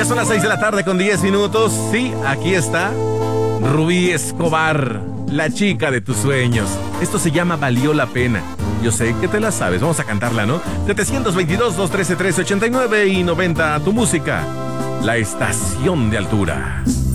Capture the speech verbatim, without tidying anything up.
son las seis de la tarde con diez minutos. Sí, aquí está Rubí Escobar, la chica de tus sueños. Esto se llama Valió la Pena. Yo sé que te la sabes, vamos a cantarla, ¿no? setecientos veintidós, doscientos trece, trece ochenta y nueve y noventa, tu música. La estación de altura.